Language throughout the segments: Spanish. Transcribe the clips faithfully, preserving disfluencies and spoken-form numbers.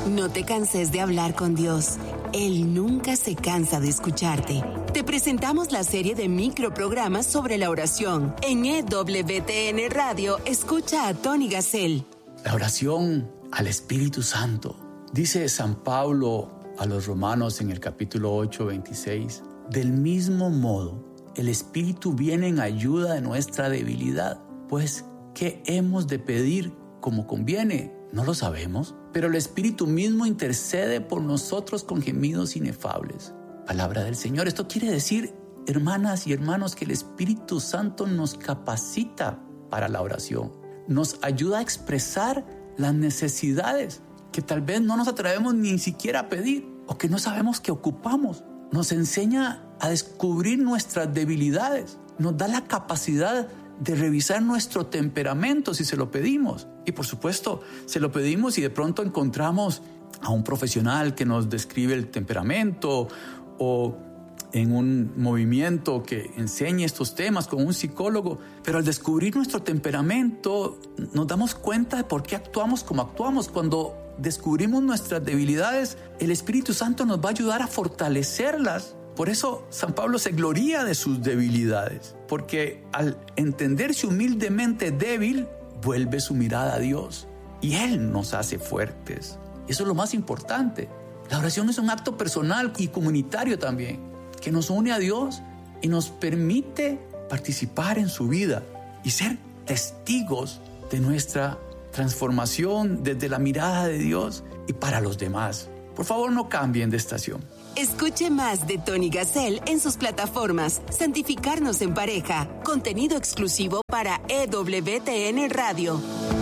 No te canses de hablar con Dios. Él nunca se cansa de escucharte. Te presentamos la serie de microprogramas sobre la oración. En E W T N Radio, escucha a Tony Gassel. La oración al Espíritu Santo. Dice San Pablo a los romanos en el capítulo ocho, veintiséis. Del mismo modo, el Espíritu viene en ayuda de nuestra debilidad. Pues, ¿qué hemos de pedir como conviene? No lo sabemos, pero el Espíritu mismo intercede por nosotros con gemidos inefables. Palabra del Señor. Esto quiere decir, hermanas y hermanos, que el Espíritu Santo nos capacita para la oración. Nos ayuda a expresar las necesidades que tal vez no nos atrevemos ni siquiera a pedir o que no sabemos que ocupamos. Nos enseña a descubrir nuestras debilidades. Nos da la capacidad de revisar nuestro temperamento si se lo pedimos. Y por supuesto, se lo pedimos y de pronto encontramos a un profesional que nos describe el temperamento o en un movimiento que enseñe estos temas con un psicólogo. Pero al descubrir nuestro temperamento nos damos cuenta de por qué actuamos como actuamos. Cuando descubrimos nuestras debilidades, el Espíritu Santo nos va a ayudar a fortalecerlas. Por eso San Pablo se gloría de sus debilidades, porque al entenderse humildemente débil, vuelve su mirada a Dios y Él nos hace fuertes. Eso es lo más importante. La oración es un acto personal y comunitario también, que nos une a Dios y nos permite participar en su vida y ser testigos de nuestra transformación desde la mirada de Dios y para los demás. Por favor, no cambien de estación. Escuche más de Tony Gassel en sus plataformas Santificarnos en Pareja, contenido exclusivo para E W T N Radio.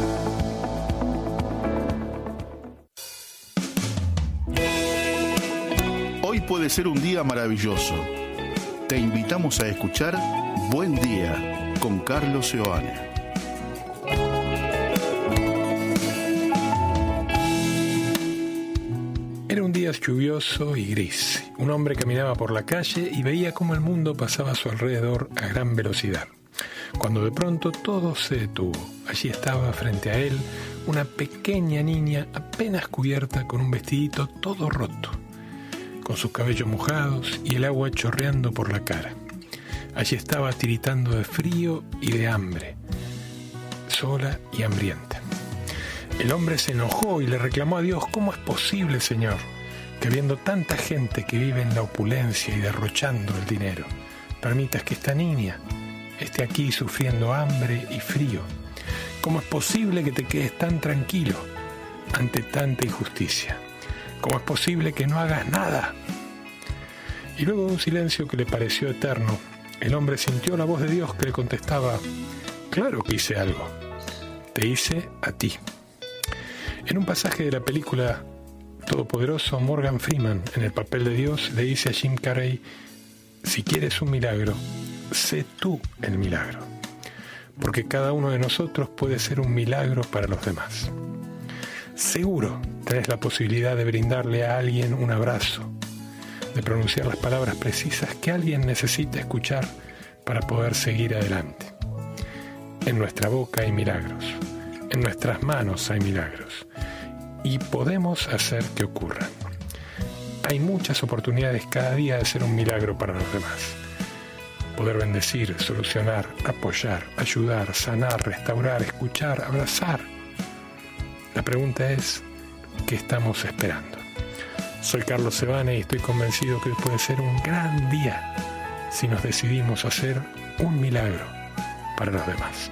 Hoy puede ser un día maravilloso. Te invitamos a escuchar Buen Día con Carlos Seoane. Era un día lluvioso y gris. Un hombre caminaba por la calle y veía cómo el mundo pasaba a su alrededor a gran velocidad. Cuando de pronto todo se detuvo. Allí estaba frente a él una pequeña niña apenas cubierta con un vestidito todo roto, con sus cabellos mojados y el agua chorreando por la cara. Allí estaba tiritando de frío y de hambre, sola y hambrienta. El hombre se enojó y le reclamó a Dios: ¿cómo es posible, Señor, que viendo tanta gente que vive en la opulencia y derrochando el dinero, permitas que esta niña esté aquí sufriendo hambre y frío? ¿Cómo es posible que te quedes tan tranquilo ante tanta injusticia? ¿Cómo es posible que no hagas nada? Y luego de un silencio que le pareció eterno, el hombre sintió la voz de Dios que le contestaba: claro que hice algo, te hice a ti. En un pasaje de la película Todopoderoso, Morgan Freeman, en el papel de Dios, le dice a Jim Carrey: si quieres un milagro, sé tú el milagro, porque cada uno de nosotros puede ser un milagro para los demás. Seguro tenés la posibilidad de brindarle a alguien un abrazo, de pronunciar las palabras precisas que alguien necesita escuchar para poder seguir adelante. En nuestra boca hay milagros, en nuestras manos hay milagros, y podemos hacer que ocurran. Hay muchas oportunidades cada día de ser un milagro para los demás. Poder bendecir, solucionar, apoyar, ayudar, sanar, restaurar, escuchar, abrazar. La pregunta es: ¿qué estamos esperando? Soy Carlos Seoane y estoy convencido que hoy puede ser un gran día si nos decidimos a hacer un milagro para los demás.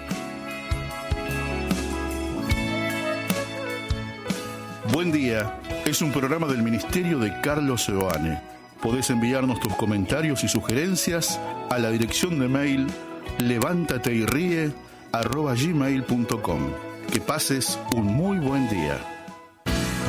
Buen Día es un programa del Ministerio de Carlos Seoane. Podés enviarnos tus comentarios y sugerencias a la dirección de mail levántateyríe arroba gmail punto com. Que pases un muy buen día.